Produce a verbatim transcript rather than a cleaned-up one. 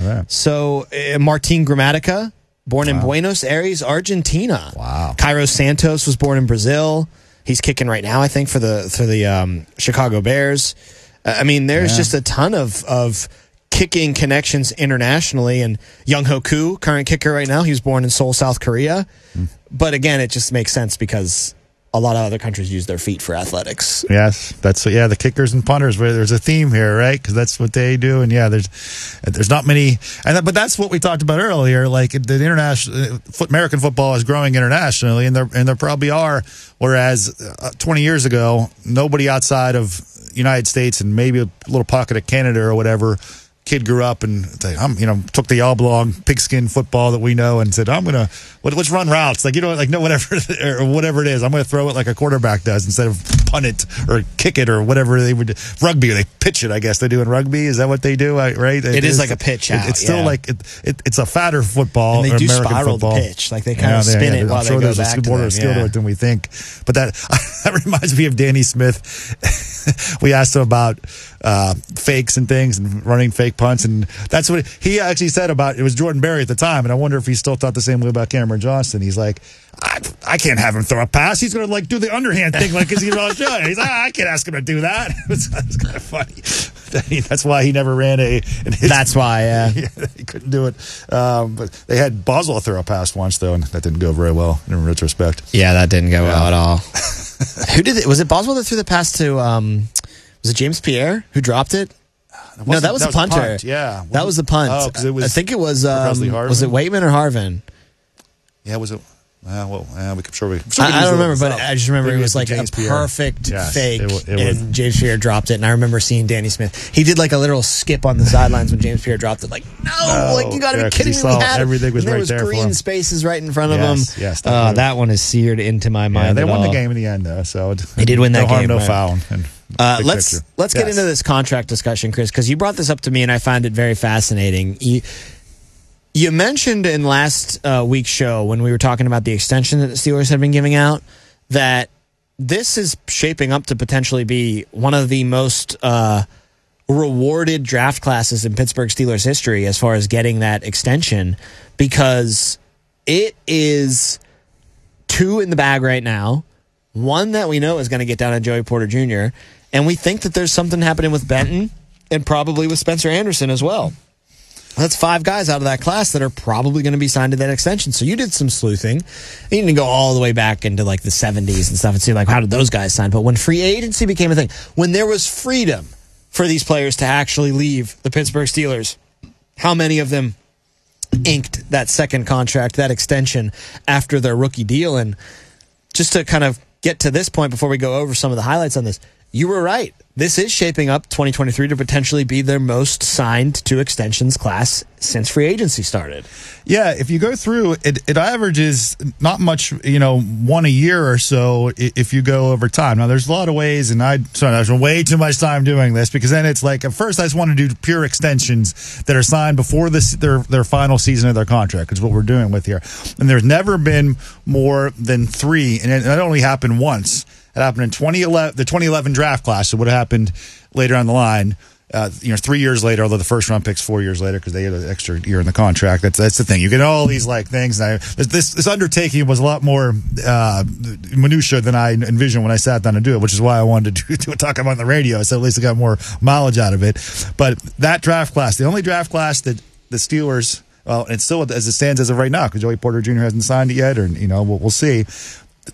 Yeah. So uh, Martin Gramatica, born wow. in Buenos Aires, Argentina. Wow. Cairo Santos was born in Brazil. He's kicking right now, I think, for the for the um, Chicago Bears. Uh, I mean, there's yeah. just a ton of of kicking connections internationally. And Young Ho Koo, current kicker right now, he was born in Seoul, South Korea. Mm. But again, it just makes sense because a lot of other countries use their feet for athletics. Yes, that's yeah. The kickers and punters, where there's a theme here, right? Because that's what they do. And yeah, there's there's not many, and that, but that's what we talked about earlier. Like the international American football is growing internationally, and there and there probably are. Whereas uh, twenty years ago, nobody outside of United States and maybe a little pocket of Canada or whatever. Kid grew up and they, um, you know, took the oblong pigskin football that we know and said, "I'm gonna let, let's run routes, like you know, like no whatever or whatever it is. I'm gonna throw it like a quarterback does instead of punt it or kick it or whatever they would do. Rugby, they pitch it. I guess they do in rugby. Is that what they do? Right? It, it is, is like a pitch out. It, it's still yeah. like it, it, it's a fatter football. And they or do American spiral football. the pitch, like they kind yeah, of spin yeah, it I'm while sure they go there's back a to more them. skill yeah. to it than we think. But that that reminds me of Danny Smith. We asked him about uh, fakes and things and running fake punts, and that's what he actually said about it. Was Jordan Berry at the time, and I wonder if he still thought the same way about Cameron Johnston. He's like, I, I can't have him throw a pass. He's going to like do the underhand thing like he's on show. He's like, I can't ask him to do that. It's, it's kind of funny. That's why he never ran a. His, that's why, yeah. He couldn't do it. Um, but they had Boswell throw a pass once though, and that didn't go very well in retrospect. Yeah, that didn't go yeah. well at all. Who did it? Was it Boswell that threw the pass to? Um, was it James Pierre who dropped it? No, that was that the punter. Was punt. Yeah, that was the punt. Oh, it was, I think it was. Um, was it Waitman or Harvin? Yeah, was it? Uh, well, uh, we could sure we. Sure I, I don't remember, but I just remember it was like James a Pierre. perfect yes, fake, it, it and was. James Pierre dropped it. And I remember seeing Danny Smith. He did like a literal skip on the sidelines when James Pierre dropped it. Like, no, no like you got to yeah, be kidding me. We had everything was and there right was there green for him. spaces right in front of yes, him. Yes, that, uh, that one is seared into my mind. Yeah, they won all. the game in the end, though. So they did win that no game. Harm, no right. foul. And uh, let's picture. let's yes. get into this contract discussion, Chris, because you brought this up to me and I find it very fascinating. You, You mentioned in last uh, week's show when we were talking about the extension that the Steelers have been giving out that this is shaping up to potentially be one of the most uh, rewarded draft classes in Pittsburgh Steelers history as far as getting that extension because it is two in the bag right now, one that we know is going to get down on Joey Porter Junior, and we think that there's something happening with Benton and probably with Spencer Anderson as well. That's five guys out of that class that are probably going to be signed to that extension. So you did some sleuthing. You didn't go all the way back into like the seventies and stuff and see like how did those guys sign. But when free agency became a thing, when there was freedom for these players to actually leave the Pittsburgh Steelers, how many of them inked that second contract, that extension after their rookie deal? And just to kind of get to this point before we go over some of the highlights on this, you were right. This is shaping up twenty twenty-three to potentially be their most signed to extensions class since free agency started. Yeah, if you go through, it, it averages not much, you know, one a year or so if you go over time. Now, there's a lot of ways, and I sorry, I spent way too much time doing this because then it's like, at first I just want to do pure extensions that are signed before this their, their final season of their contract, which is what we're doing with here. And there's never been more than three, and it, it only happened once. It happened in twenty eleven, the twenty eleven draft class. So it would have happened later on the line, uh, you know, three years later, although the first round pick's four years later because they had an extra year in the contract. That's that's the thing. You get all these like things. And I, this this undertaking was a lot more uh, minutia than I envisioned when I sat down to do it, which is why I wanted to, do, to talk about it on the radio. So at least I got more mileage out of it. But that draft class, the only draft class that the Steelers, well, it's still as it stands as of right now because Joey Porter Junior hasn't signed it yet, or you know, we'll, we'll see.